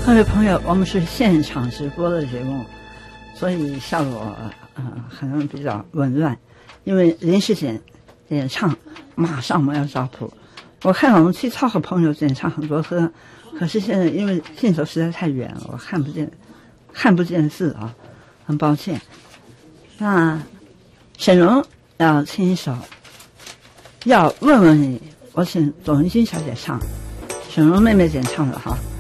各位朋友，我们是现场直播的节目，所以效果可能比较紊乱，因为临时演唱，马上我们要找谱。我看我们去超和朋友演唱很多歌，可是现在因为镜头实在太远了，我看不见字啊，很抱歉。那沈荣要唱一首《要问问你》，我请董文君小姐唱，沈荣妹妹演唱的哈。